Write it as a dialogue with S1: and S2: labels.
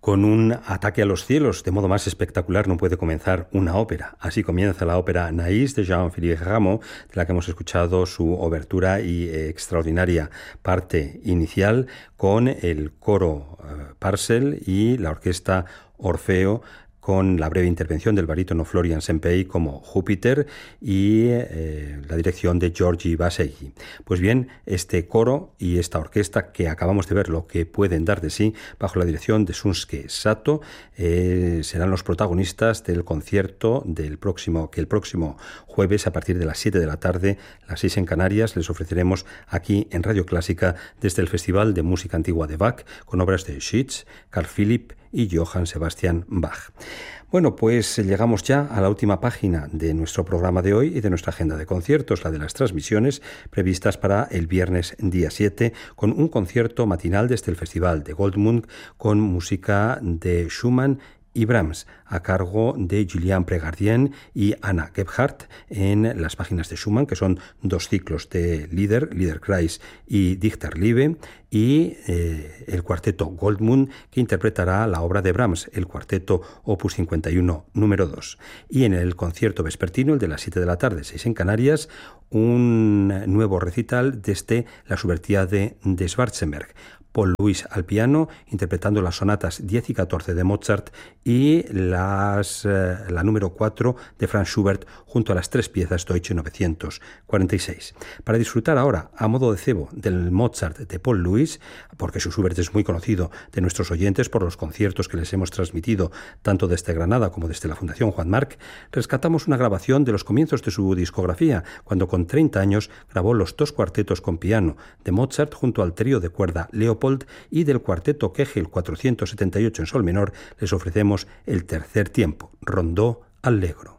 S1: Con un ataque a los cielos, de modo más espectacular no puede comenzar una ópera. Así comienza la ópera Naïs de Jean-Philippe Rameau, de la que hemos escuchado su obertura y extraordinaria parte inicial, con el coro Parcel y la orquesta Orfeo, con la breve intervención del barítono Florian Sempey como Júpiter y la dirección de Georgi Baseghi. Pues bien, este coro y esta orquesta que acabamos de ver lo que pueden dar de sí bajo la dirección de Shunsuke Sato serán los protagonistas del concierto que el próximo jueves a partir de las 7 de la tarde, las 6 en Canarias, les ofreceremos aquí en Radio Clásica desde el Festival de Música Antigua de Bach con obras de Schütz, Carl Philipp y Johann Sebastian Bach. Bueno, pues llegamos ya a la última página de nuestro programa de hoy y de nuestra agenda de conciertos, la de las transmisiones previstas para el viernes día 7, con un concierto matinal desde el Festival de Goldmund con música de Schumann y Brahms, a cargo de Julien Pregardien y Anna Gebhardt en las páginas de Schumann, que son dos ciclos de Liederkreis y Dichterliebe, y el cuarteto Goldmund, que interpretará la obra de Brahms, el cuarteto Opus 51, número 2. Y en el concierto vespertino, el de las 7 de la tarde, 6 en Canarias, un nuevo recital desde la Subertía de Schwarzenberg. Paul Louis al piano, interpretando las sonatas 10 y 14 de Mozart y la número 4 de Franz Schubert, junto a las 3 piezas Deutsche 946. Para disfrutar ahora, a modo de cebo, del Mozart de Paul Louis, porque su Schubert es muy conocido de nuestros oyentes por los conciertos que les hemos transmitido tanto desde Granada como desde la Fundación Juan Marc, rescatamos una grabación de los comienzos de su discografía, cuando con 30 años grabó los 2 cuartetos con piano de Mozart junto al trío de cuerda Leopold, y del cuarteto Kegel 478 en sol menor les ofrecemos el tercer tiempo, Rondó Allegro.